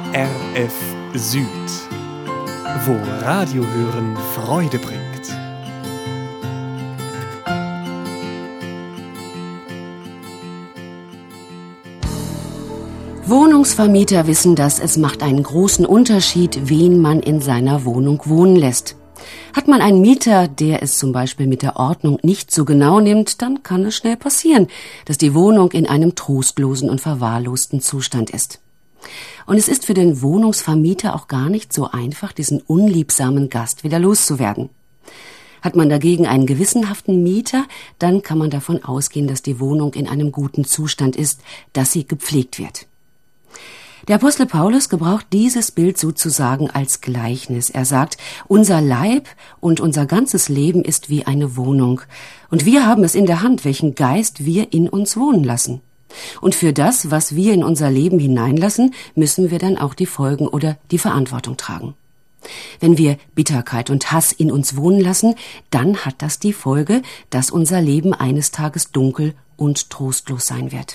RF Süd, wo Radio hören Freude bringt. Wohnungsvermieter wissen das, es macht einen großen Unterschied, wen man in seiner Wohnung wohnen lässt. Hat man einen Mieter, der es zum Beispiel mit der Ordnung nicht so genau nimmt, dann kann es schnell passieren, dass die Wohnung in einem trostlosen und verwahrlosten Zustand ist. Und es ist für den Wohnungsvermieter auch gar nicht so einfach, diesen unliebsamen Gast wieder loszuwerden. Hat man dagegen einen gewissenhaften Mieter, dann kann man davon ausgehen, dass die Wohnung in einem guten Zustand ist, dass sie gepflegt wird. Der Apostel Paulus gebraucht dieses Bild sozusagen als Gleichnis. Er sagt, unser Leib und unser ganzes Leben ist wie eine Wohnung. Und wir haben es in der Hand, welchen Geist wir in uns wohnen lassen. Und für das, was wir in unser Leben hineinlassen, müssen wir dann auch die Folgen oder die Verantwortung tragen. Wenn wir Bitterkeit und Hass in uns wohnen lassen, dann hat das die Folge, dass unser Leben eines Tages dunkel und trostlos sein wird.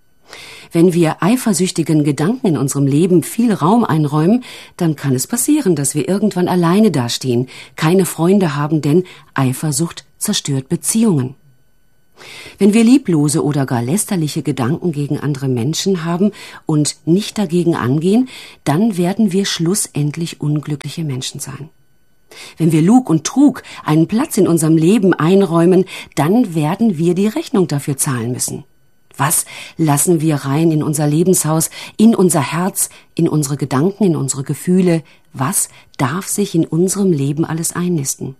Wenn wir eifersüchtigen Gedanken in unserem Leben viel Raum einräumen, dann kann es passieren, dass wir irgendwann alleine dastehen, keine Freunde haben, denn Eifersucht zerstört Beziehungen. Wenn wir lieblose oder gar lästerliche Gedanken gegen andere Menschen haben und nicht dagegen angehen, dann werden wir schlussendlich unglückliche Menschen sein. Wenn wir Lug und Trug einen Platz in unserem Leben einräumen, dann werden wir die Rechnung dafür zahlen müssen. Was lassen wir rein in unser Lebenshaus, in unser Herz, in unsere Gedanken, in unsere Gefühle? Was darf sich in unserem Leben alles einnisten?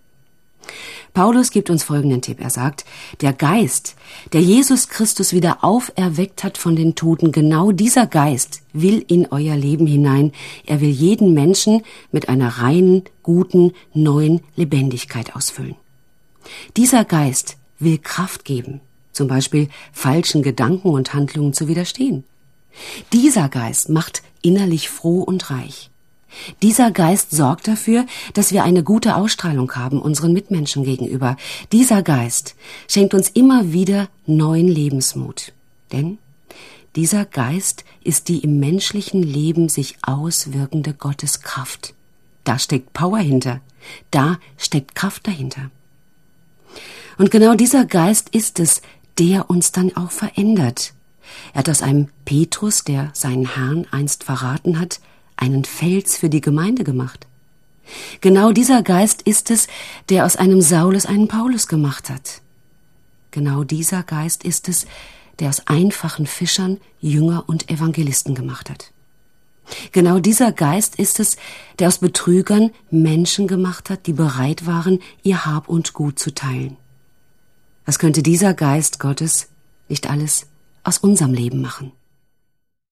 Paulus gibt uns folgenden Tipp. Er sagt, der Geist, der Jesus Christus wieder auferweckt hat von den Toten, genau dieser Geist will in euer Leben hinein. Er will jeden Menschen mit einer reinen, guten, neuen Lebendigkeit ausfüllen. Dieser Geist will Kraft geben, zum Beispiel falschen Gedanken und Handlungen zu widerstehen. Dieser Geist macht innerlich froh und reich. Dieser Geist sorgt dafür, dass wir eine gute Ausstrahlung haben unseren Mitmenschen gegenüber. Dieser Geist schenkt uns immer wieder neuen Lebensmut. Denn dieser Geist ist die im menschlichen Leben sich auswirkende Gotteskraft. Da steckt Power hinter. Da steckt Kraft dahinter. Und genau dieser Geist ist es, der uns dann auch verändert. Er hat aus einem Petrus, der seinen Herrn einst verraten hat, einen Fels für die Gemeinde gemacht. Genau dieser Geist ist es, der aus einem Saulus einen Paulus gemacht hat. Genau dieser Geist ist es, der aus einfachen Fischern Jünger und Evangelisten gemacht hat. Genau dieser Geist ist es, der aus Betrügern Menschen gemacht hat, die bereit waren, ihr Hab und Gut zu teilen. Was könnte dieser Geist Gottes nicht alles aus unserem Leben machen?